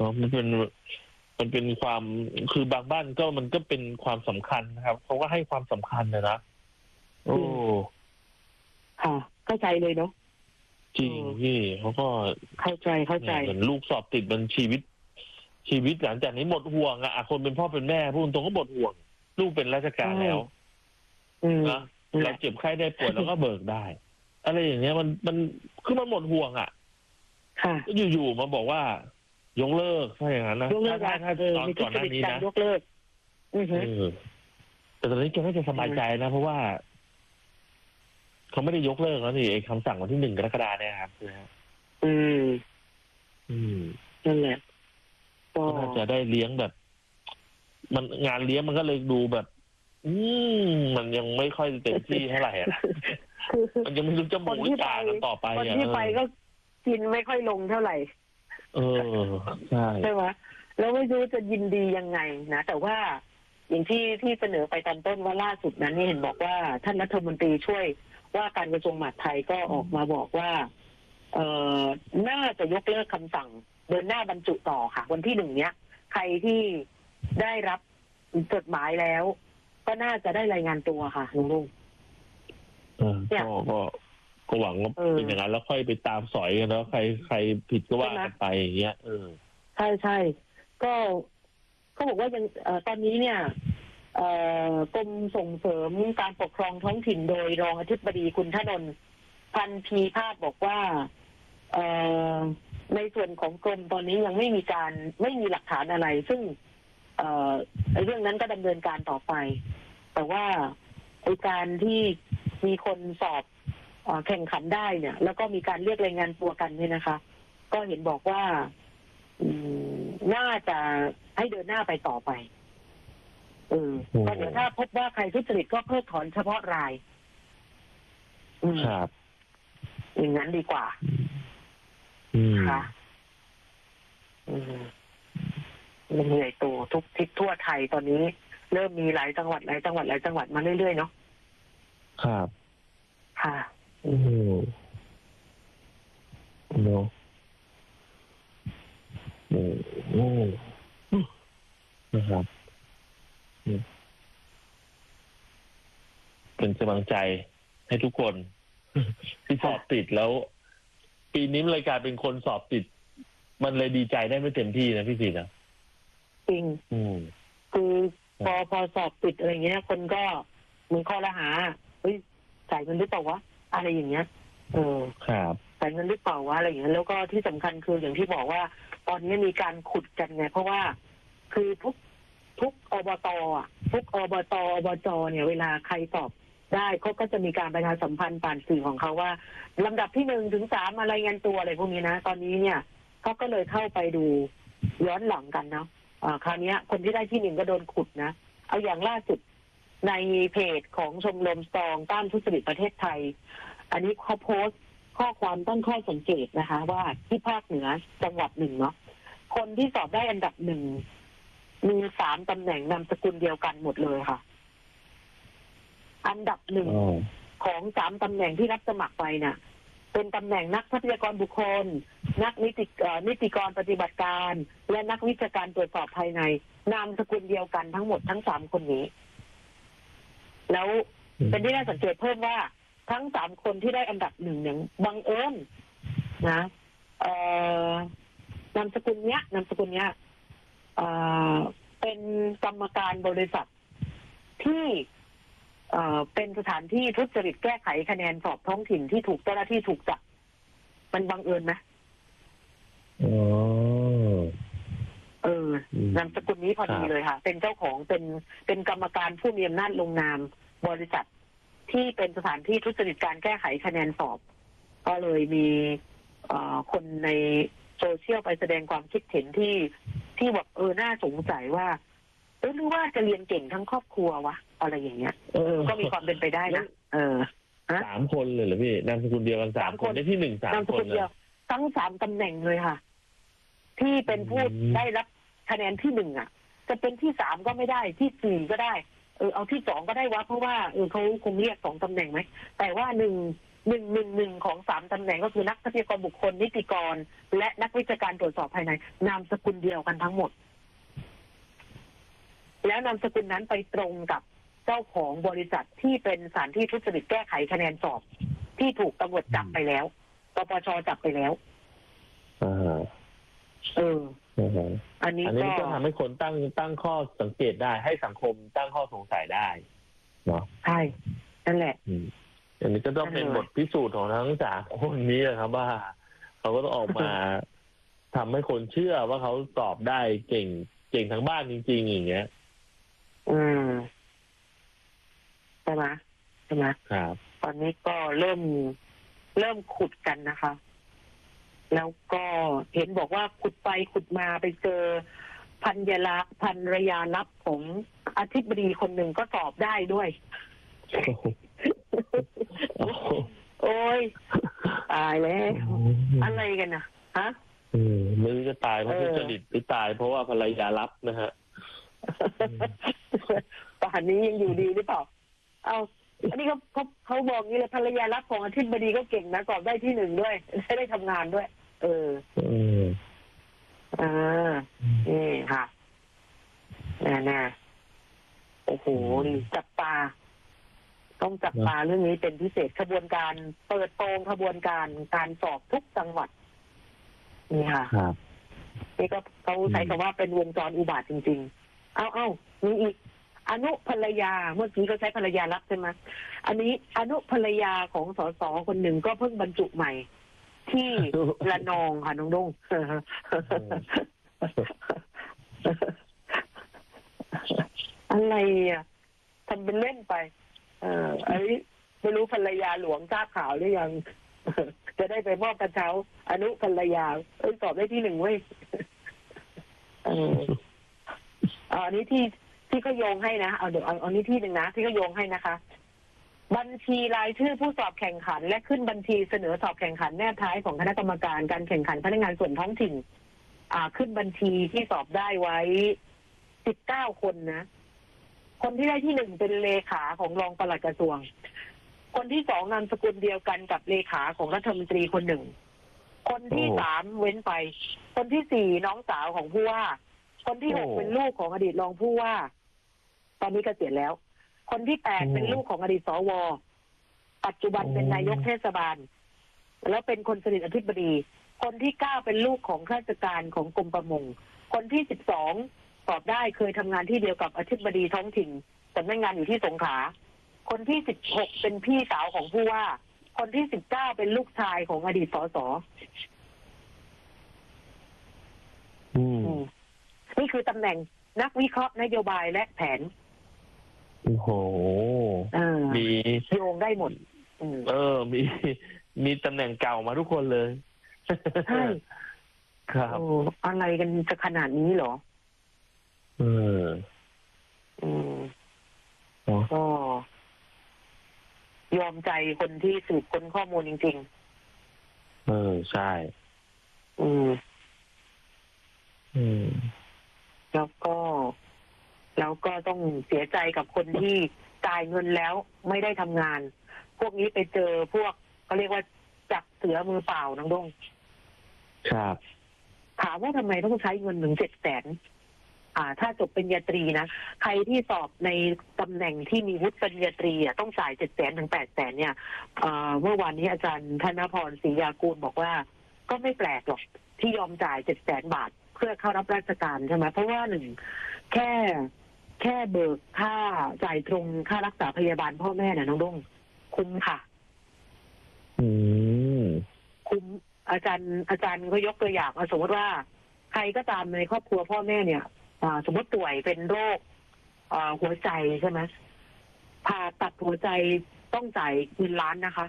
นาะมันเป็นความคือบางบ้านก็มันก็เป็นความสำคัญนะครับเขาก็ให้ความสำคัญนะโอ้ค่ะเข้าใจเลยเนาะจริงพี่เขาก็เข้าใจเหมือนลูกสอบติดมันชีวิตหลังจากนี้หมดห่วงอะคนเป็นพ่อเป็นแม่พูดตรงก็หมดห่วงลูกเป็นราชการแล้วนะเราเจ็บไข้ได้ป่วยเราก็เบิกได้อะไรอย่างเงี้ยมันคือมันหมดห่วงอะค่ะอยู่ๆมาบอกว่ายกเลิกถ้าอย่างนั้นนะถ้าตอนก่อนหน้านี้นะยกเลิกแต่ตอนนี้แกก็จะสบายใจนะเพราะว่าเขาไม่ได้ยกเลิกแล้วนี่คำสั่งวันที่1 กรกฎาคมเนี่ยครับนั่นแหละก็น่าจะได้เลี้ยงแบบ มันงานเลี้ยงมันก็เลยดูแบบมันยังไม่ค่อยเต็มที่เท่าไหร่นะมันยังไม่รู้จะหมุนจ่ากันต่อไปคนที่ไปก็กินไม่ค่อยลงเท่าไหร่ใช่ไหมแล้วไม่รู้จะยินดียังไงนะแต่ว่าอย่างที่เสนอไปตอนต้นว่าล่าสุดนั้นนี่เห็นบอกว่าท่านรัฐมนตรีช่วยว่าการกระทรวงมหาดไทยก็ออกมาบอกว่าน่าจะยกเลิกคำสั่งเดินหน้าบรรจุต่อค่ะวันที่1เนี้ยใครที่ได้รับจดหมายแล้วก็น่าจะได้รายงานตัวค่ะลุงก็หวังว่าเป็นอย่างนั้นแล้วค่อยไปตามสอยกันแล้วใครผิดก็ว่ากันไปอย่างเงี้ยใช่ก็เขาบอกว่ายังตอนนี้เนี่ยกรมส่งเสริมการปกครองท้องถิ่นโดยรองอธิบดีคุณธนนท์พันธีภาพบอกว่าในส่วนของกรมตอนนี้ยังไม่มีหลักฐานอะไรซึ่งเรื่องนั้นก็ดำเนินการต่อไปแต่ว่าการที่มีคนสอบแข่งขันได้เนี่ยแล้วก็มีการเรียกรายงานตัวกันเนี่ยนะคะก็เห็นบอกว่าน่าจะให้เดินหน้าไปต่อไปก็เดี๋ยวถ้าพบว่าใครทุจริตก็เพิกถอนเฉพาะรายครับอย่างนั้นดีกว่าค่ะมันเหนื่อยตัวทุกทิศทั่วไทยตอนนี้เริ่มมีหลายจังหวัดมาเรื่อยๆเนาะครับค่ะเนาะนะครับเป็นกำลังใจให้ทุกคนที่สอบติดแล้วปีนี้เลยกลายเป็นคนสอบติดมันเลยดีใจได้ไม่เต็มที่นะพี่สินะจริงคือพอสอบติดอะไรเงี้ยคนก็มีข้อละหาจ่ายเงินหรือเปล่าวะอะไรอย่างเงี้ยครับจ่ายเงินหรือเปล่าวะอะไรอย่างเงี้ยแล้วก็ที่สำคัญคืออย่างที่บอกว่าตอนนี้มีการขุดกันไงเพราะว่าคือทุกอบตทุกอบจเนี่ยเวลาใครสอบได้เขาก็จะมีการประชาสัมพันธ์ผ่านสื่อของเขาว่าลำดับที่1 ถึง 3อะไรายงานตัวอะไรพวกนี้นะตอนนี้เนี่ยเขาก็เลยเข้าไปดูย้อนหลังกันเนาะคราวนี้คนที่ได้ที่1ก็โดนขุดนะเอาอย่างล่าสุดในเพจของชมรมสตรองต้านทุจริตประเทศไทยอันนี้เขาโพสต์ข้อความตั้งข้อสังเกตนะคะว่าที่ภาคเหนือจังหวัด1เนาะคนที่สอบได้อันดับ1มี3ตำแหน่งนามสกุลเดียวกันหมดเลยค่ะอันดับ1ของ3ตำแหน่งที่รับสมัครไปเนี่ยเป็นตำแหน่งนักทรัพยากรบุคคลนักนิติกรปฏิบัติการและนักวิชาการตรวจสอบภายในนามสกุลเดียวกันทั้งหมดทั้ง3คนนี้แล้วเป็นที่น่าสังเกตเพิ่มว่าทั้ง3คนที่ได้อันดับ1เนี่ยบังเอิญนะนามสกุลเนี้ยเป็นกรรมการบริษัทที่เป็นสถานที่ทุจริตแก้ไขคะแนนสอบท้องถิ่นที่ถูกเจ้าหน้าที่ถูกจับมันบังเอิญไหมนามสกุลนี้พอดีเลยค่ะเป็นเจ้าของเป็นกรรมการผู้มีอำนาจลงนามบริษัทที่เป็นสถานที่ทุจริตการแก้ไขคะแนนสอบก็เลยมีคนในโซเชียลไปแสดงความคิดเห็นที่แบบน่าสงสัยว่าหรือว่าจะเรียนเก่งทั้งครอบครัววะอะไรอย่างเงี้ยก็มีความเป็นไปได้นะ 3 คนเลยเหรอพี่นามสกุลเดียวกัน3 คนได้ที่1 3 คนเดียวทั้ง3ตำแหน่งเลยค่ะที่เป็นผู้ได้รับคะแนนที่1จะเป็นที่3ก็ไม่ได้ที่4ก็ได้เอาที่2ก็ได้วะเพราะว่าเขาคงเรียก2ตำแหน่งไหมแต่ว่า 111ของ3ตำแหน่งก็คือนักทรัพยากรบุคคลนิติกรและนักวิชาการตรวจสอบภายในนามสกุลเดียวกันทั้งหมดแล้วนามสกุลนั้นไปตรงกับเจ้าของบริษัทที่เป็นสถานที่ทุจริตแก้ไขคะแนนสอบที่ถูกตำรวจจับไปแล้วปปช.จับไปแล้วอันนี้ก็ทำให้คนตั้งข้อสังเกตได้ให้สังคมตั้งข้อสงสัยได้เนาะใช่นั่นแหละอันนี้ก็ต้องเป็นบทพิสูจน์ของทั้ง3คนนี้ครับว่าเขาก็ต้องออกมาทำให้คนเชื่อว่าเขาตอบได้เก่งทั้งบ้านจริงๆอย่างเงี้ยใช่ไหมครับตอนนี้ก็เริ่มขุดกันนะคะ แล้วก็เห็นบอกว่าขุดไปขุดมาไปเจอภรรยาลับของอธิบดีคนหนึ่งก็สอบได้ด้วย โอ้ยตายแล้วอะไรกันนะฮะไม่รู้จะตายเพราะทุจริตหรือตายเพราะว่าภรรยาลับนะฮะป่านนี้ยังอยู่ดีหรือเปล่าเอาอันนี้เขาบอกนี่เลยภรรยาลับของอธิบดีก็เก่งนะสอบได้ที่1ด้วยได้ทำงานด้วยนี่ค่ะน่ะโอ้โหจับตาต้องจับตาเรื่องนี้เป็นพิเศษขบวนการเปิดโปงขบวนการสอบทุกจังหวัดนี่ค่ะนี่ก็เขาใช้คำว่าเป็นวงจรอุบาทจริงๆเอามีอีกอนุภรรยาเมื่อกี้เขาใช้ภรรยารับใช่ไหมอันนี้อนุภรรยาของสสคนหนึ่งก็เพิ่งบรรจุใหม่ที่ระนองค่ะน้องดงอะไรอ่ะทำเป็นเล่นไปอันนี้ไม่รู้ภรรยาหลวงทราบข่าวหรือยังจะได้ไปมอบกระเช้าอนุภรรยาสอบได้ที่1เว้ยอันนี้ที่เขาโยงให้นะเดี๋ยวเอานี้ที่1นะที่เขาโยงให้นะคะบัญชีรายชื่อผู้สอบแข่งขันและขึ้นบัญชีเสนอสอบแข่งขันแนบท้ายของคณะกรรมการการแข่งขันพนักงานส่วนท้องถิ่นขึ้นบัญชีที่สอบได้ไว้19คนนะคนที่ได้ที่1เป็นเลขาของรองปลัดกระทรวงคนที่2นามสกุลเดียวกันกับเลขาของรัฐมนตรีคนหนึ่งคนที่3เว้นไปคนที่4น้องสาวของผู้ว่าคนที่6เป็นลูกของอดีตรองผู้ว่าตอนนี้เกษียณแล้วคนที่8เป็นลูกของอดีตสวปัจจุบันเป็นนายกเทศบาลแล้วเป็นคนสนิทอธิบดีคนที่9เป็นลูกของข้าราชการของกรมประมงคนที่12สอบได้เคยทำงานที่เดียวกับอธิบดีท้องถิ่นแต่ไม่งานอยู่ที่สงขลาคนที่16เป็นพี่สาวของผู้ว่าคนที่19เป็นลูกชายของอดีตสสนี่คือตำแหน่งนักวิเคราะห์นโยบายและแผนโอ้โหมีโยงได้หมดมีตำแหน่งเก่ามาทุกคนเลยใช่ครับอะไรกันจะขนาดนี้เหรอก็ยอมใจคนที่สืบค้นข้อมูลจริงๆใช่แล้วก็ต้องเสียใจกับคนที่จ่ายเงินแล้วไม่ได้ทำงานพวกนี้ไปเจอพวกเขาเรียกว่าจับเสือมือเปล่าน้องดงครับถามว่าทำไมต้องใช้เงินถึง700,000ถ้าจบปริญญาตรีนะใครที่สอบในตำแหน่งที่มีวุฒิปริญญาตรีต้องจ่าย700,000 ถึง 800,000เนี่ยเมื่อวานนี้อาจารย์ธนพรศรียากูลบอกว่าก็ไม่แปลกหรอกที่ยอมจ่าย700,000 บาทเพื่อเข้ารับราชการใช่ไหมเพราะว่า1แค่เบิกค่าจ่ายตรงค่ารักษาพยาบาลพ่อแม่เนี่ยน้องดงคุ้มค่ะคุ้มอาจารย์ก็ยกตัวอย่างสมมติว่าใครก็ตามในครอบครัวพ่อแม่เนี่ยสมมติป่วยเป็นโรคหัวใจใช่ไหมผ่าตัดหัวใจต้องจ่ายเงินล้านนะคะ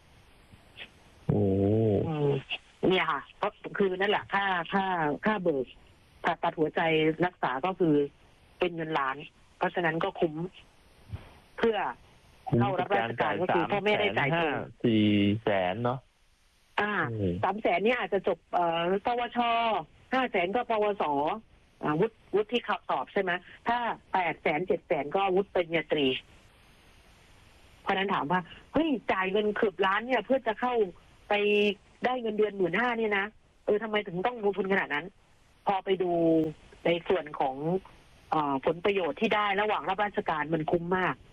เนี่ยค่ะก็คือนั่นแหละค่าเบิกผ่าตัดหัวใจรักษาก็คือเป็นเงินล้านเพราะฉะนั้นก็คุ้มเพื่อเข้ารับราชการก็คือพ่อแม่ได้จ่ายตรง 400,000เนาะ 300,000เนี่ยอาจจะจบปวช500,000ก็ปวสวุฒิที่ขับสอบใช่ไหมถ้า800,000 700,000ก็วุฒิปริญญาตรีเพราะนั้นถามว่าเฮ้ยจ่ายเงิน10 ล้านเนี่ยเพื่อจะเข้าไปได้เงินเดือน15,000เนี่ยนะทำไมถึงต้องลงทุนขนาดนั้น พอไปดูในส่วนของผลประโยชน์ที่ได้ระหว่างรับราชการมันคุ้มมาก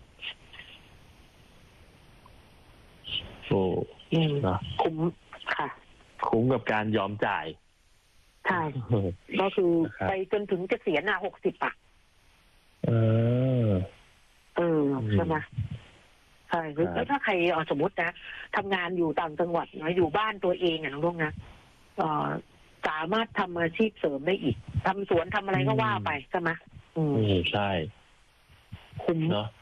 โอ้คุ้มค่ะคุ้มกับการยอมจ่ายใช่ก็คือไปจนถึงเกษียณ60ใช่ไหมใช่แล้วถ้าใครสมมตินะทำงานอยู่ต่างจังหวัดนะอยู่บ้านตัวเองน้องนะสามารถทำอาชีพเสริมได้อีกทำสวนทำอะไรก็ว่าไปใช่ไหมใช่คุ้มเนาะ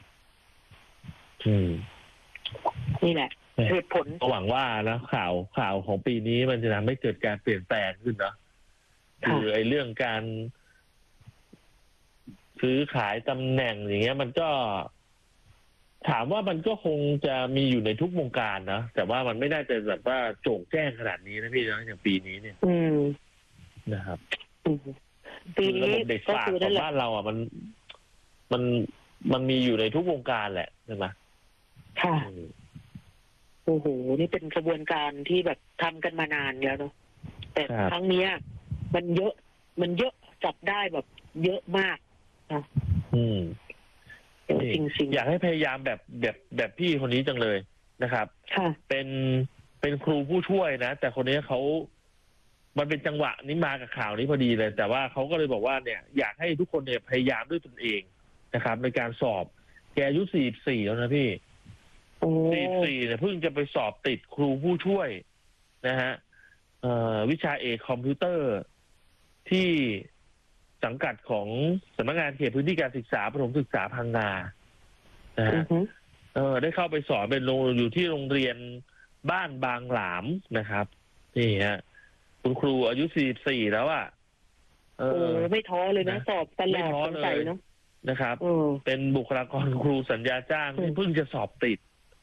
นี่แหละเหตุผลหวังว่านะข่าวของปีนี้มันจะทำให้เกิดการเปลี่ยนแปลงขึ้นเนาะคือไอ้เรื่องการซื้อขายตำแหน่งอย่างเงี้ยมันก็ถามว่ามันก็คงจะมีอยู่ในทุกวงการนะแต่ว่ามันไม่ได้เป็นแบบว่าโจ่งแจ้งขนาดนี้นะพี่นะอย่างปีนี้เนี่ยนะครับปีนี้เด็กฝากของบ้านเราอ่ะมันมีอยู่ในทุกวงการแหละใช่ไหมค่ะโอ้โหนี่เป็นกระบวนการที่แบบทำกันมานานแล้วเนาะแต่ครั้งนี้มันเยอะจับได้แบบเยอะมากนะจริงๆอยากให้พยายามแบบพี่คนนี้จังเลยนะครับเป็นครูผู้ช่วยนะแต่คนนี้มันเป็นจังหวะนี้มากับข่าวนี้พอดีเลยแต่ว่าเขาก็เลยบอกว่าเนี่ยอยากให้ทุกคนเนี่ยพยายามด้วยตนเองนะครับในการสอบแกอายุ44แล้วนะพี่44เนี่ยเพิ่งจะไปสอบติดครูผู้ช่วยนะฮะวิชาเอกคอมพิวเตอร์ที่สังกัดของสำนักงานเขตพื้นที่การศึกษาประถมศึกษาพังงานะฮะได้เข้าไปสอนเป็นอยู่ที่โรงเรียนบ้านบางหลามนะครับนี่ฮะคุณครูอายุ44แล้วอ่ะไม่ท้อเลยนะสอบตลอดสงสัยเนาะนะครับเป็นบุคลากรครูสัญญาจ้างที่เพิ่งจะสอบติด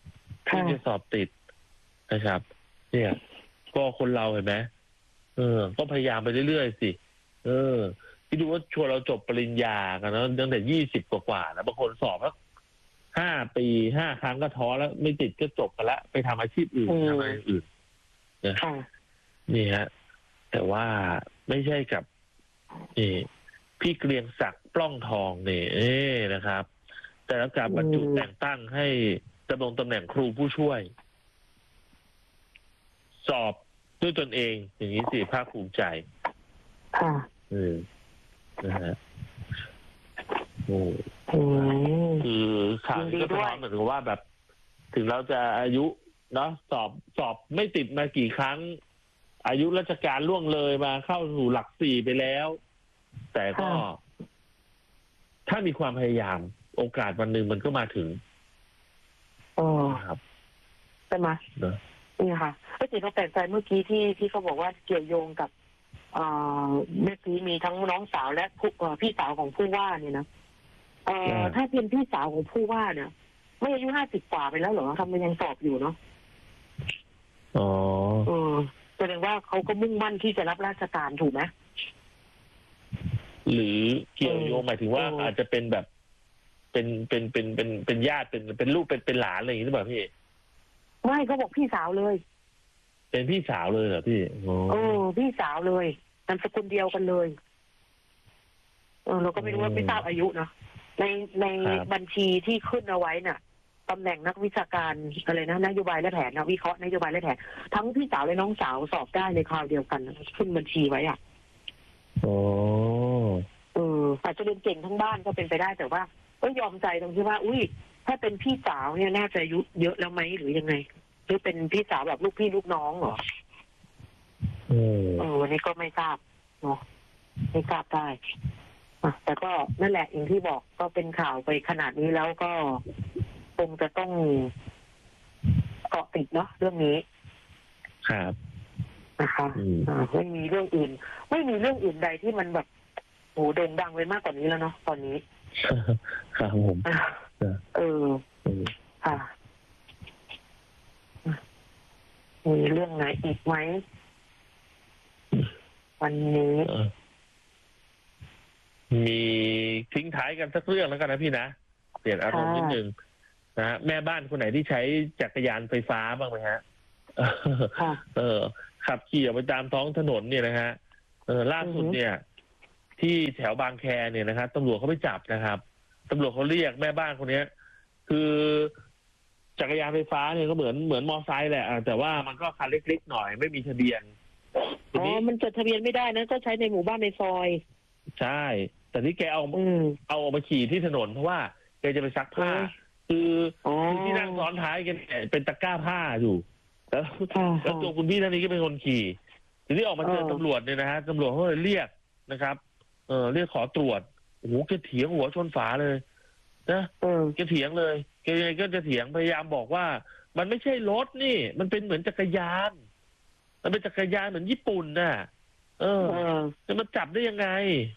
นะครับเนี่ยก็คนเราเห็นไหมก็พยายามไปเรื่อยๆสิที่ดูว่าชวนเราจบปริญญากันนะตั้งแต่20 กว่าแล้วบางคนสอบแล้ว5 ปี 5 ครั้งก็ท้อแล้วไม่ติดก็จบกันแล้วไปทำอาชีพอื่นทำอะไรอื่นนะนี่ฮะแต่ว่าไม่ใช่กับพี่เกรียงศักดิ์ปล้องทองนี่นะครับแต่รับการบรรจุแต่งตั้งให้ดำรงตำแหน่งครูผู้ช่วยสอบด้วยตนเองอย่างนี้สิภาคภูมิใจนะฮะคือข่าวก็สะท้อนเหมือนกับว่าแบบถึงเราจะอายุเนาะสอบไม่ติดมากี่ครั้งอายุราชการล่วงเลยมาเข้าสู่หลัก4ไปแล้วแต่ก็ถ้ามีความพยายามโอกาสวันหนึ่งมันก็มาถึงครับใช่ไหมนี่ค่ะก็จริงเขาแปลกใจเมื่อกี้ที่เขาบอกว่าเกี่ยวโยงกับเมื่อกี้มีทั้งน้องสาวและพี่สาวของผู้ว่าเนี่ยนะถ้าเป็นพี่สาวของผู้ว่าเนี่ยไม่อายุ50 กว่าไปแล้วเหรอทำไมยังสอบอยู่เนาะแสดงว่าเขาก็มุ่งมั่นที่จะรับราชการถูกไหมหรือเกี่ยวโยงหมายถึงว่าอาจจะเป็นแบบเป็นญาติเป็นลูกเป็นหลานอะไรอย่างนี้หรือเปล่าพี่ไม่เขาบอกพี่สาวเลยเป็นพี่สาวเลยเหรอพี่พี่สาวเลยนามสกุลเดียวกันเลยเราก็ไม่รู้ว่าไม่ทราบอายุเนาะในบัญชีที่ขึ้นเอาไว้น่ะตำแหน่งนักวิชาการอะไรนะนโยบายและแผนนะวิเคราะห์นโยบายและแผนทั้งพี่สาวและน้องสาวสอบได้ในคราวเดียวกันขึ้นบัญชีไว้อ่ะอาจจะเรียนเก่งทั้งบ้านก็เป็นไปได้แต่ว่าก็ยอมใจตรงที่ว่าอุ้ยถ้าเป็นพี่สาวเนี่ยน่าจะอายุเยอะแล้วไหมหรือยังไงหรือเป็นพี่สาวแบบลูกพี่ลูกน้องเหรอวันนี้ก็ไม่ทราบเนาะไม่ทราบได้แต่ก็นั่นแหละอย่างที่บอกก็เป็นข่าวไปขนาดนี้แล้วก็คงจะต้องเกาะติดเนาะเรื่องนี้ครับนะคะไม่มีเรื่องอื่นใดที่มันแบบโหโด่งดังไปมากกว่านี้แล้วเนาะตอนนี้ครับผมค่ะมีเรื่องไหนอีกไหมวันนี้มีทิ้งท้ายกันสักเรื่องแล้วกันนะพี่นะเปลี่ยนอารมณ์นิดนึงนะแม่บ้านคนไหนที่ใช้จักรยานไฟฟ้าบ้างไหมฮะค่ะขับขี่ออกไปตามท้องถนนเนี่ยนะฮะล่าสุดเนี่ย ที่แถวบางแคเนี่ยนะครับตำรวจเขาไปจับนะครับตำรวจเขาเรียกแม่บ้านคนเนี้ย คือจักรยานไฟฟ้าเนี่ยก็เหมือนมอไซค์แหละแต่ว่ามันก็คันเล็กๆหน่อยไม่มีทะเบียนทีนี้มันจดทะเบียนไม่ได้นะก็ใช้ในหมู่บ้านในซอยใช่ แต่ที่แกเอาออกมาขี่ที่ถนนเพราะว่าแกจะไปซักผ้า คือที่นั่งซ้อนท้ายกันเป็นตะกร้าผ้าอยู่แล้วตัวคุณพี่ท่านนี้ก็เป็นคนขี่ทีนี้ออกมาเจอตำรวจเนี่ยนะฮะตำรวจเขาเลยเรียกนะครับเรียกขอตรวจโอ้โหแกเถียงหัวชนฝาเลยนะแกเถียงเลยแกก็จะเถียงพยายามบอกว่ามันไม่ใช่รถนี่มันเป็นเหมือนจักรยานมันเป็นจักรยานเหมือนญี่ปุ่นน่ะจะมาจับได้ยังไง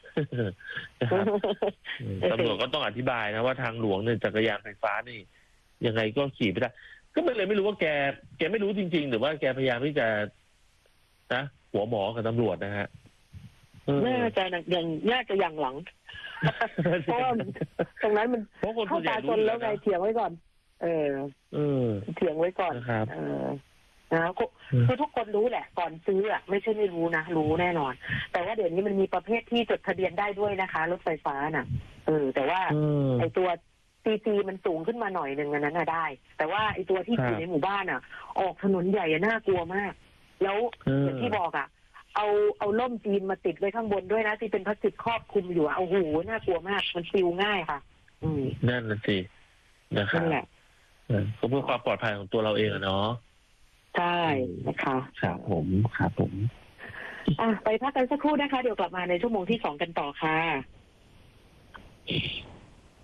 ตำรวจก็ต้องอธิบายนะว่าทางหลวงเนี่ยจักรยานไฟฟ้านี่ยังไงก็ขี่ไม่ได้ก็เลยไม่รู้ว่าแกไม่รู้จริงๆหรือว่าแกพยายามที่จะนะหัวหมอกับตำรวจนะฮะน่าจะอย่างหลังเพราะว่าตรงนั้นมันเข้าตาชนแล้วไงเถียงไว้ก่อนเถียงไว้ก่อนนะครับนะคือทุกคนรู้แหละก่อนซื้อไม่ใช่ไม่รู้นะรู้แน่นอนแต่ว่าเดี๋ยวนี้มันมีประเภทที่จดทะเบียนได้ด้วยนะคะรถไฟฟ้าน่ะแต่ว่าไอตัวซีมันสูงขึ้นมาหน่อยหนึ่งอันนั้นน่ะได้แต่ว่าไอตัวที่อยู่ในหมู่บ้านอ่ะออกถนนใหญ่น่ากลัวมากแล้วอย่างที่บอกอ่ะเอาล่มจีนมาติดไว้ข้างบนด้วยนะที่เป็นพลาสติกครอบคลุมอยู่โอ้โหน่ากลัวมากมันปิวง่ายค่ะนั่นแหละสินะครับนั่นแหละก็เพื่อความปลอดภัยของตัวเราเองอะเนาะใช่นะคะครับผมไปพักกันสักครู่นะคะเดี๋ยวกลับมาในชั่วโมงที่ 2กันต่อค่ะ